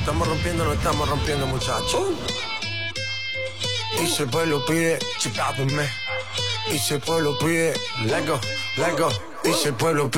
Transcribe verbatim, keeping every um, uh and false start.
Estamos rompiendo, no estamos rompiendo, muchachos. Y si el pueblo pide, chipápenme. Y si el pueblo pide, let go, let go. Y si el pueblo pide.